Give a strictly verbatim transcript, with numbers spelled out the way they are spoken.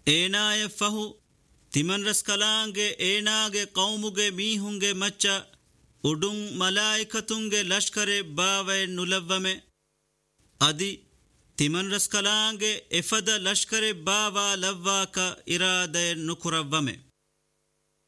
ಏನಾಯ ಫಹು ತಿಮನ್ ರಸ್ ಕಲಾಂಗೆ ಏನಾಗೆ ಕೌಮುಗೆ ಮೀಹುಂಗೆ ಮಚ್ಚ ಉಡುಂ ಮಲಾಯಿಕತುಂಗೆ ಲಷ್ಕರೆ ಬಾವೆ ನುಲವ್ವಮೆ ಅದಿ ತಿಮನ್ ರಸ್ ಕಲಾಂಗೆ ಎಫದ ಲಷ್ಕರೆ ಬಾವಾ ಲವ್ವಾಕ ಇರಾದೆ ನುಕುರವ್ವಮೆ